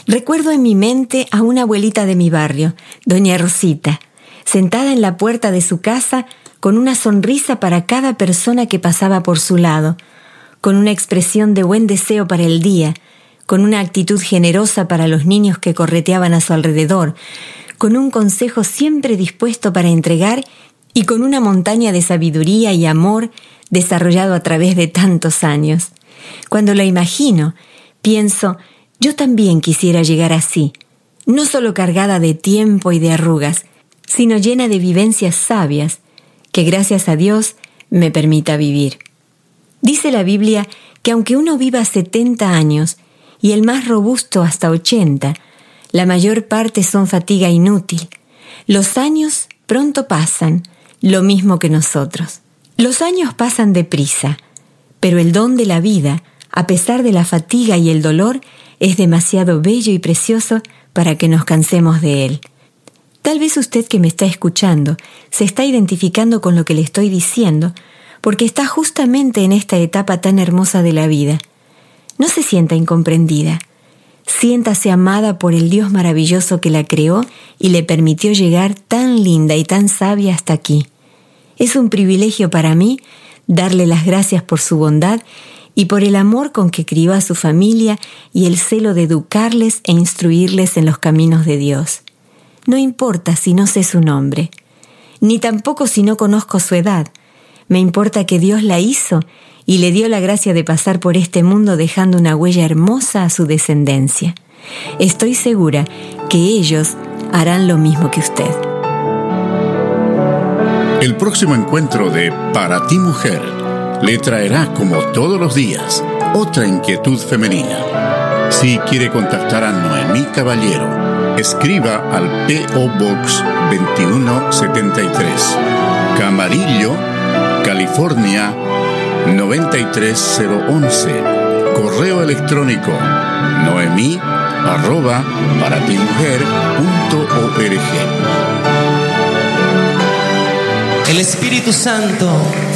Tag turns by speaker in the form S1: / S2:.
S1: Recuerdo en mi mente a una abuelita de mi barrio, doña Rosita, sentada en la puerta de su casa con una sonrisa para cada persona que pasaba por su lado, con una expresión de buen deseo para el día, con una actitud generosa para los niños que correteaban a su alrededor, con un consejo siempre dispuesto para entregar y con una montaña de sabiduría y amor desarrollado a través de tantos años. Cuando la imagino, pienso, yo también quisiera llegar así, no solo cargada de tiempo y de arrugas, sino llena de vivencias sabias, que gracias a Dios me permita vivir. Dice la Biblia que aunque uno viva 70 años y el más robusto hasta 80, la mayor parte son fatiga inútil. Los años pronto pasan, lo mismo que nosotros. Los años pasan deprisa, pero el don de la vida, a pesar de la fatiga y el dolor, es demasiado bello y precioso para que nos cansemos de él. Tal vez usted que me está escuchando se está identificando con lo que le estoy diciendo, porque está justamente en esta etapa tan hermosa de la vida. No se sienta incomprendida. Siéntase amada por el Dios maravilloso que la creó y le permitió llegar tan linda y tan sabia hasta aquí. Es un privilegio para mí darle las gracias por su bondad y por el amor con que crió a su familia y el celo de educarles e instruirles en los caminos de Dios. No importa si no sé su nombre, ni tampoco si no conozco su edad. Me importa que Dios la hizo y le dio la gracia de pasar por este mundo dejando una huella hermosa a su descendencia. Estoy segura que ellos harán lo mismo que usted.
S2: El próximo encuentro de Para ti Mujer le traerá, como todos los días, otra inquietud femenina. Si quiere contactar a Noemí Caballero, escriba al P.O. Box 2173, Camarillo, California 93011. Correo electrónico noemi@paratimujer.org.
S3: El Espíritu Santo